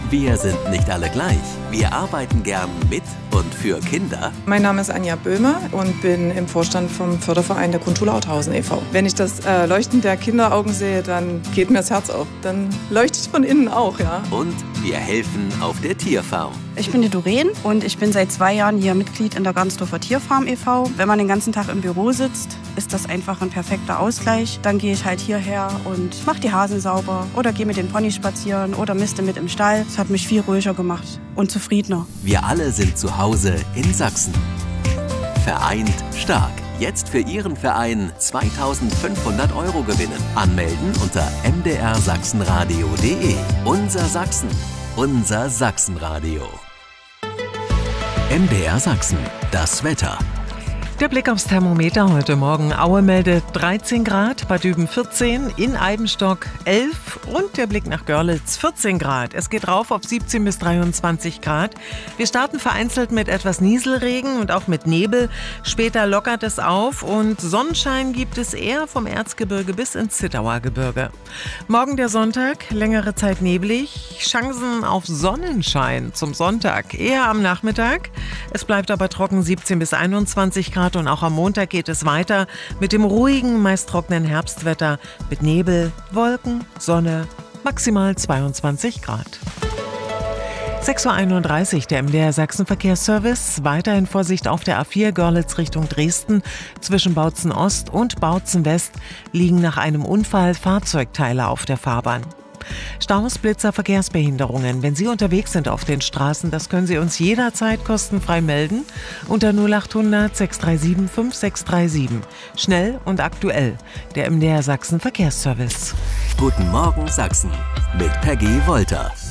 Wir sind nicht alle gleich. Wir arbeiten gern mit und für Kinder. Mein Name ist Anja Böhme und bin im Vorstand vom Förderverein der Grundschule Authausen e.V. Wenn ich das Leuchten der Kinderaugen sehe, dann geht mir das Herz auf. Dann leuchtet es von innen auch, ja. Und wir helfen auf der Tierfarm. Ich bin die Doreen und ich bin seit 2 Jahren hier Mitglied in der Garnsdorfer Tierfarm e.V. Wenn man den ganzen Tag im Büro sitzt, ist das einfach ein perfekter Ausgleich. Dann gehe ich halt hierher und mache die Hasen sauber oder gehe mit den Ponys spazieren oder miste mit im Stall. Das hat mich viel ruhiger gemacht und zufriedener. Wir alle sind zu Hause in Sachsen. Vereint stark. Jetzt für Ihren Verein 2.500 € gewinnen. Anmelden unter mdrsachsenradio.de. Unser Sachsen. Unser Sachsenradio. MDR Sachsen. Das Wetter. Der Blick aufs Thermometer heute Morgen. Aue meldet 13 Grad, Bad Düben 14, in Eibenstock 11 und der Blick nach Görlitz 14 Grad. Es geht rauf auf 17 bis 23 Grad. Wir starten vereinzelt mit etwas Nieselregen und auch mit Nebel. Später lockert es auf und Sonnenschein gibt es eher vom Erzgebirge bis ins Zittauer Gebirge. Morgen der Sonntag, längere Zeit neblig. Chancen auf Sonnenschein zum Sonntag eher am Nachmittag. Es bleibt aber trocken, 17 bis 21 Grad. Und auch am Montag geht es weiter mit dem ruhigen, meist trockenen Herbstwetter mit Nebel, Wolken, Sonne, maximal 22 Grad. 6.31 Uhr, der MDR Sachsen-Verkehrsservice. Weiterhin Vorsicht auf der A4 Görlitz Richtung Dresden. Zwischen Bautzen Ost und Bautzen West liegen nach einem Unfall Fahrzeugteile auf der Fahrbahn. Staus, Blitzer, Verkehrsbehinderungen. Wenn Sie unterwegs sind auf den Straßen, das können Sie uns jederzeit kostenfrei melden unter 0800 637 5637. Schnell und aktuell. Der MDR Sachsen Verkehrsservice. Guten Morgen Sachsen mit Peggy Wolter.